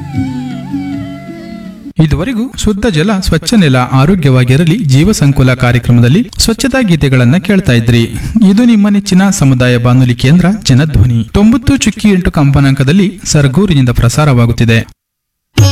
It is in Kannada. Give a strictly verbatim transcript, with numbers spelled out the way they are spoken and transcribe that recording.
ಇದುವರೆಗೂ ಶುದ್ಧ ಜಲ ಸ್ವಚ್ಛ ನೆಲ ಆರೋಗ್ಯವಾಗಿರಲಿ ಜೀವ ಸಂಕುಲ ಕಾರ್ಯಕ್ರಮದಲ್ಲಿ ಸ್ವಚ್ಛತಾ ಗೀತೆಗಳನ್ನ ಕೇಳ್ತಾ ಇದ್ರಿ. ಇದು ನಿಮ್ಮ ನೆಚ್ಚಿನ ಸಮುದಾಯ ಬಾನುಲಿ ಕೇಂದ್ರ ಜನಧ್ವನಿ ತೊಂಬತ್ತು ಚುಕ್ಕಿ ಎಂಟು ಕಂಪನಾಂಕದಲ್ಲಿ ಸರಗೂರಿನಿಂದ ಪ್ರಸಾರವಾಗುತ್ತಿದೆ.